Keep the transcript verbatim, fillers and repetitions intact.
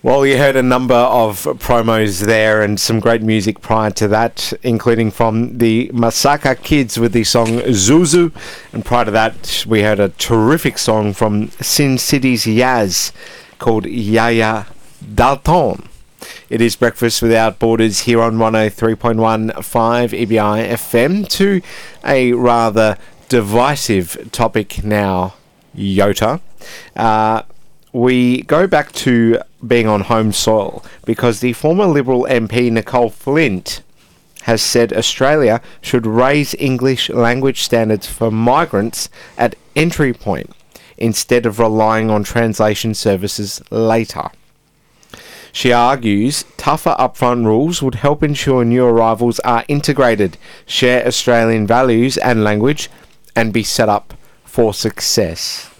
Well, you heard a number of promos there and some great music prior to that, including from the Masaka Kids with the song Zuzu. And prior to that, we heard a terrific song from Sin City's Yaz called Yaya Dalton. It is Breakfast Without Borders here on one oh three point one five E B I F M. To a rather divisive topic now, Yota. Uh, we go back to being on home soil because the former Liberal M P Nicole Flint has said Australia should raise English language standards for migrants at entry point instead of relying on translation services later. She argues tougher upfront rules would help ensure new arrivals are integrated, share Australian values and language, and be set up for success.